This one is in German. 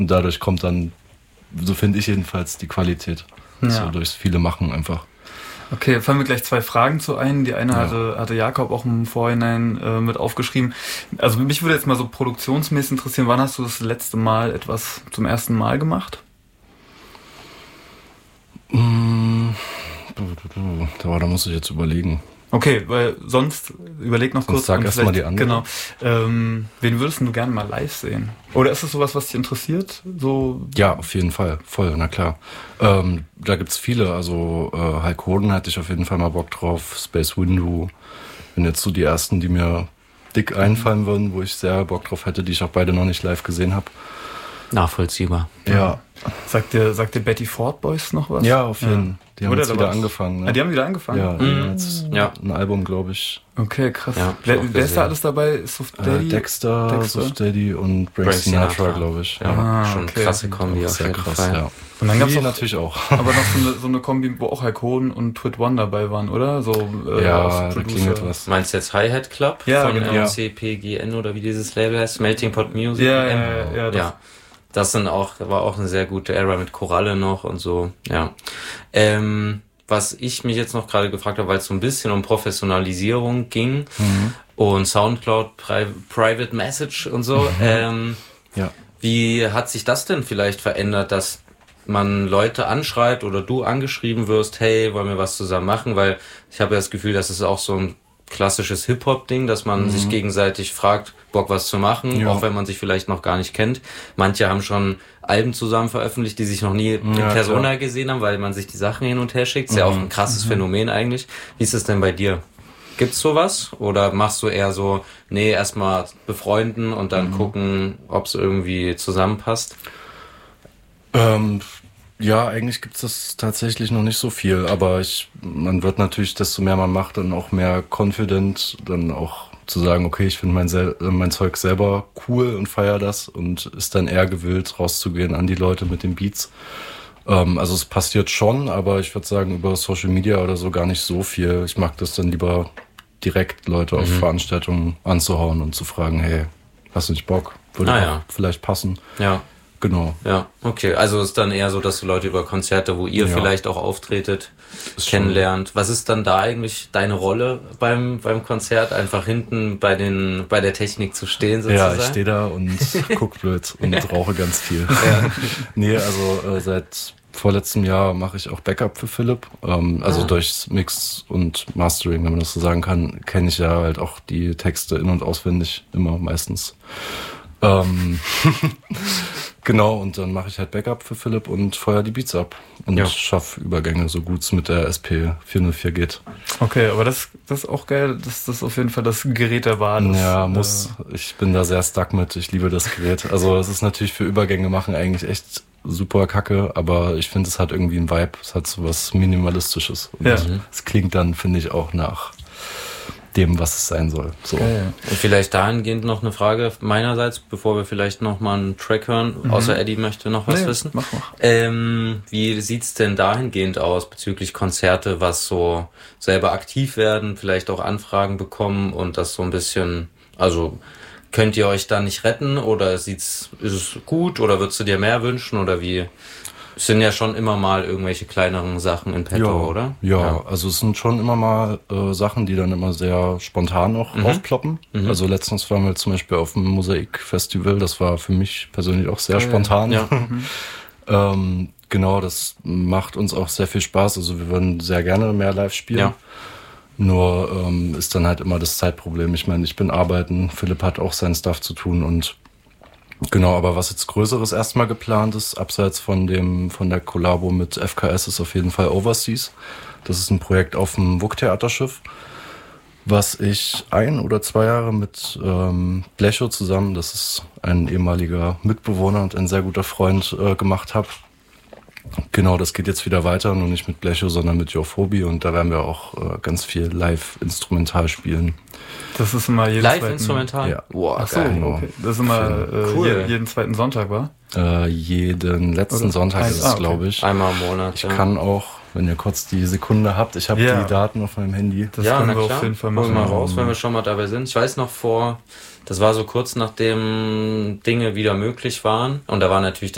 Und dadurch kommt dann, so finde ich jedenfalls, die Qualität. So durchs viele Machen einfach. Okay, fallen mir gleich 2 Fragen zu ein. Die eine hatte Jakob auch im Vorhinein mit aufgeschrieben. Also mich würde jetzt mal so produktionsmäßig interessieren, wann hast du das letzte Mal etwas zum ersten Mal gemacht? Da muss ich jetzt überlegen. Okay, weil sonst überleg noch kurz. Sag erst mal die andere. Genau. Wen würdest du gerne mal live sehen? Oder ist das sowas, was dich interessiert? So? Ja, auf jeden Fall. Voll, na klar. Da gibt's viele. Also Hulk Hogan hatte ich auf jeden Fall mal Bock drauf. Space Windu. Wenn jetzt so die ersten, die mir dick einfallen würden, wo ich sehr Bock drauf hätte, die ich auch beide noch nicht live gesehen habe. Nachvollziehbar. Ja. Sagt dir Betty Ford Boys noch was? Ja, auf jeden Fall. Die haben jetzt wieder angefangen. Ne? Ah, die haben wieder angefangen? Ja, die haben jetzt ein Album, glaube ich. Okay, krass. Ja, wer ist da alles dabei? Soft Daddy? Dexter, Soft Daddy und Frank Sinatra, glaube ich. Ja, schon eine krasse Kombi auf jeden Fall. Ja. Und dann gab's natürlich auch. Aber noch so eine Kombi, wo auch Hulk Hogan und Twit One dabei waren, oder? So, da klingelt was. Meinst du jetzt Hi-Hat Club von MCPGN oder wie dieses Label heißt? Melting Pot Music? Ja. Das war auch eine sehr gute Era mit Koralle noch und so, ja. Was ich mich jetzt noch gerade gefragt habe, weil es so ein bisschen um Professionalisierung ging und Soundcloud, Private Message und so. Wie hat sich das denn vielleicht verändert, dass man Leute anschreibt oder du angeschrieben wirst, hey, wollen wir was zusammen machen? Weil ich habe ja das Gefühl, das ist auch so ein klassisches Hip-Hop-Ding, dass man sich gegenseitig fragt, Bock was zu machen, auch wenn man sich vielleicht noch gar nicht kennt. Manche haben schon Alben zusammen veröffentlicht, die sich noch nie in Persona gesehen haben, weil man sich die Sachen hin und her schickt. Ist ja auch ein krasses Phänomen eigentlich. Wie ist es denn bei dir? Gibt's sowas? Oder machst du eher so, erstmal befreunden und dann gucken, ob es irgendwie zusammenpasst? Ja, eigentlich gibt's das tatsächlich noch nicht so viel, aber man wird natürlich, desto mehr man macht, dann auch mehr confident, dann auch zu sagen, okay, ich finde mein Zeug selber cool und feiere das und ist dann eher gewillt, rauszugehen an die Leute mit den Beats. Also es passiert schon, aber ich würde sagen, über Social Media oder so gar nicht so viel. Ich mag das dann lieber direkt, Leute auf Veranstaltungen anzuhauen und zu fragen, hey, hast du nicht Bock? Würde auch vielleicht passen. Ja. Genau. Ja, okay. Also ist dann eher so, dass du Leute über Konzerte, wo ihr vielleicht auch auftretet, kennenlernt. Was ist dann da eigentlich deine Rolle beim Konzert? Einfach hinten bei der Technik zu stehen sozusagen? Ja, ich stehe da und guck blöd und rauche ganz viel. Nee, also seit vorletztem Jahr mache ich auch Backup für Philipp. Also durchs Mix und Mastering, wenn man das so sagen kann, kenne ich ja halt auch die Texte in- und auswendig immer meistens. Genau, und dann mache ich halt Backup für Philipp und feuer die Beats ab und schaffe Übergänge, so gut es mit der SP404 geht. Okay, aber das ist auch geil, dass das auf jeden Fall das Gerät der Wahl ist. Ja, muss. Ich bin da sehr stuck mit, ich liebe das Gerät. Also es ist natürlich für Übergänge machen eigentlich echt super kacke, aber ich finde, es hat irgendwie einen Vibe, es hat so was Minimalistisches. Und es klingt dann, finde ich, auch nach dem, was es sein soll. So. Und vielleicht dahingehend noch eine Frage meinerseits, bevor wir vielleicht noch mal einen Track hören, außer Eddie möchte noch was wissen. Mach. Wie sieht's denn dahingehend aus bezüglich Konzerte, was so selber aktiv werden, vielleicht auch Anfragen bekommen und das so ein bisschen, also könnt ihr euch da nicht retten oder ist es gut oder würdest du dir mehr wünschen oder wie? Es sind ja schon immer mal irgendwelche kleineren Sachen in petto, oder? Ja, also es sind schon immer mal Sachen, die dann immer sehr spontan auch aufploppen. Also letztens waren wir zum Beispiel auf dem Mosaik-Festival, das war für mich persönlich auch sehr spontan. Ja. Genau, das macht uns auch sehr viel Spaß. Also wir würden sehr gerne mehr live spielen. Ja. Nur ist dann halt immer das Zeitproblem. Ich meine, ich bin arbeiten, Philipp hat auch seinen Stuff zu tun und genau, aber was jetzt Größeres erstmal geplant ist, abseits von der Kollabo mit FKS, ist auf jeden Fall Overseas. Das ist ein Projekt auf dem WUK-Theaterschiff, was ich 1 oder 2 Jahre mit Blecho zusammen, das ist ein ehemaliger Mitbewohner und ein sehr guter Freund, gemacht habe. Genau, das geht jetzt wieder weiter, nur nicht mit Blecho, sondern mit Jophobie und da werden wir auch ganz viel live-instrumental spielen. Das ist immer Live-instrumental? Ja. Wow, Ach so, genau. okay. Das ist immer Cool. jeden zweiten Sonntag, wa? Jeden letzten Sonntag ist es, glaube ich. Einmal im Monat. Ich kann auch, wenn ihr kurz die Sekunde habt, ich habe die Daten auf meinem Handy. Das können wir auf jeden Fall machen. Holen wir mal raus, wenn wir schon mal dabei sind. Ich weiß noch das war so kurz nachdem Dinge wieder möglich waren und da war natürlich